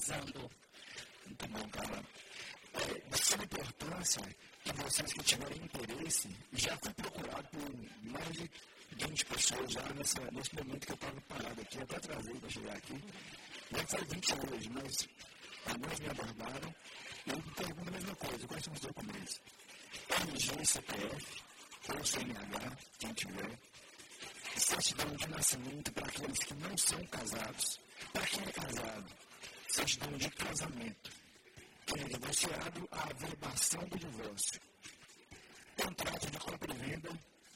precisando? Muito bom, cara. Da sua importância, que vocês que tiverem interesse, já fui procurado por mais de 20 pessoas já nesse momento que eu estava parado aqui, até atrasei para chegar aqui. Já faz 20 hoje, mas alguns me abordaram. Eu pergunto a mesma coisa, quais são os documentos? RG, CPF, ou CNH, quem tiver. Certidão de nascimento para aqueles que não são casados. Para quem é casado, certidão de casamento. Quem é divorciado, a averbação do divórcio. Contrato de compra e venda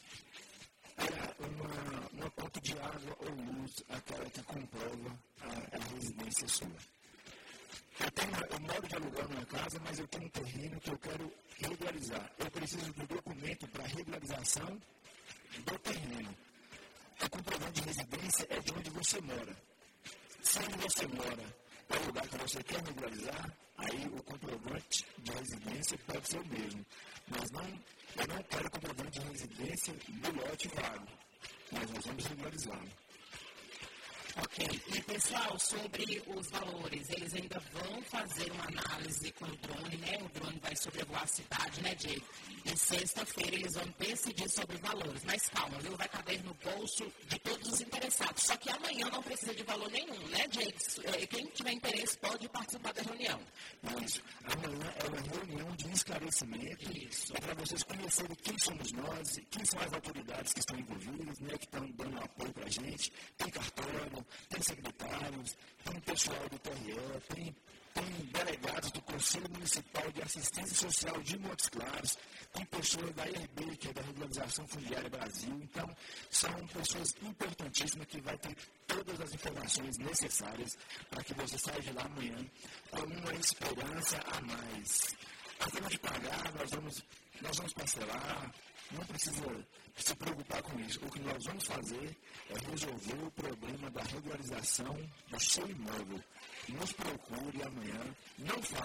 para uma conta de água ou luz, aquela que comprova a residência sua. Eu moro de aluguel numa casa, mas eu tenho um terreno que eu quero regularizar. Eu preciso do documento para regularização do terreno. O comprovante de residência é de onde você mora. Se onde você mora é o lugar que você quer regularizar, aí o comprovante de residência pode ser o mesmo. Mas eu não quero comprovante de residência do lote vago. Mas nós vamos regularizá-lo. Ok. E, pessoal, sobre os valores, eles ainda vão fazer uma análise com o drone, né? O drone vai sobrevoar a cidade, né, Diego? E sexta-feira eles vão decidir sobre valores. Mas calma, viu? Vai caber no bolso de todos os interessados. Só que amanhã não precisa de valor nenhum, né, Diego? Quem tiver interesse pode participar da reunião. Isso. Amanhã é uma reunião de esclarecimento. Isso. É para vocês conhecerem quem somos nós, quem são as autoridades que estão envolvidas, né, que estão dando apoio para a gente. Tem cartório, tem secretários, tem pessoal do TRE, tem delegados do Conselho Municipal de Assistência Social de Montes Claros, tem pessoas da IRB, que é da Regularização Fundiária Brasil. Então, são pessoas importantíssimas que vai ter todas as informações necessárias para que você saia de lá amanhã com uma esperança a mais. A forma de pagar, nós vamos parcelar, não precisa se preocupar com isso. O que nós vamos fazer é resolver o problema da regularização do seu imóvel. Nos procure amanhã, não falte.